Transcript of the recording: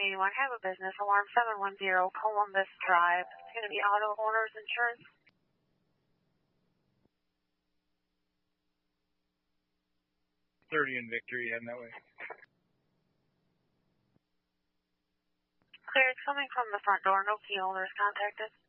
981, have a business alarm 710 Columbus Drive. It's going to be auto owner's insurance. In Victory, heading that way. Clear, it's coming from the front door. No key holders contacted.